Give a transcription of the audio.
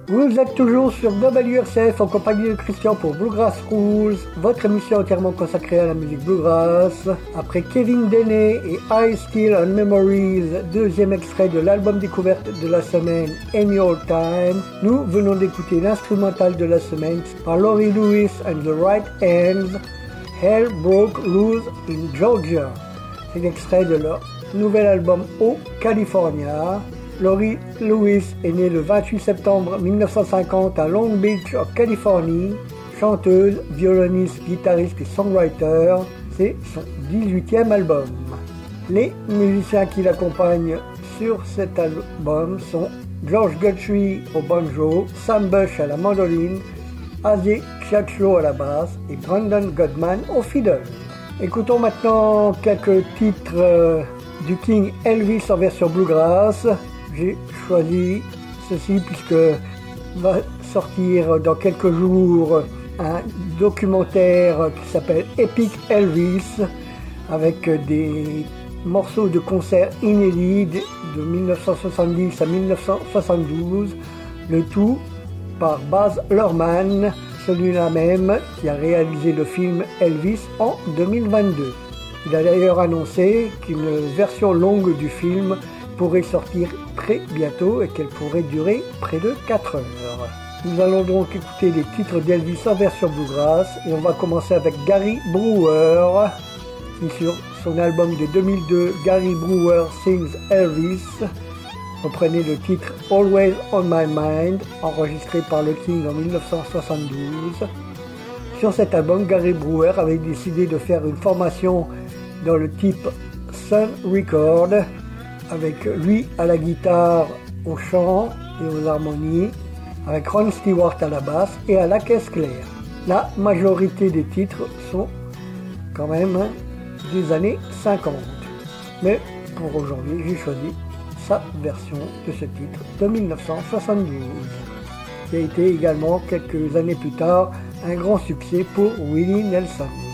Vous êtes toujours sur WRCF en compagnie de Christian pour Bluegrass Rules, votre émission entièrement consacrée à la musique bluegrass. Après Kevin Deney et I Still on Memories, deuxième extrait de l'album découverte de la semaine Any Old Time, nous venons d'écouter l'instrumental de la semaine par Laurie Lewis and the Right Hands, Hell Broke Loose in Georgia. C'est l'extrait de leur nouvel album O California. Laurie Lewis est née le 28 septembre 1950 à Long Beach, en Californie. Chanteuse, violoniste, guitariste et songwriter, c'est son 18e album. Les musiciens qui l'accompagnent sur cet album sont George Guthrie au banjo, Sam Bush à la mandoline, Ozzie Chiachlo à la basse et Brandon Goodman au fiddle. Écoutons maintenant quelques titres du King Elvis en version bluegrass. J'ai choisi ceci puisque va sortir dans quelques jours un documentaire qui s'appelle Epic Elvis avec des morceaux de concerts inédits de 1970 à 1972, le tout par Baz Luhrmann, celui-là même qui a réalisé le film Elvis en 2022. Il a d'ailleurs annoncé qu'une version longue du film pourrait sortir très bientôt et qu'elle pourrait durer près de 4 heures. Nous allons donc écouter les titres d'Elvis en version bluegrass et on va commencer avec Gary Brewer qui sur son album de 2002 Gary Brewer Sings Elvis reprenait le titre Always on My Mind enregistré par le King en 1972. Sur cet album, Gary Brewer avait décidé de faire une formation dans le type Sun Record avec lui à la guitare, au chant et aux harmonies, avec Ron Stewart à la basse et à la caisse claire. La majorité des titres sont quand même des années 50. Mais pour aujourd'hui, j'ai choisi sa version de ce titre de 1972, qui a été également quelques années plus tard un grand succès pour Willie Nelson.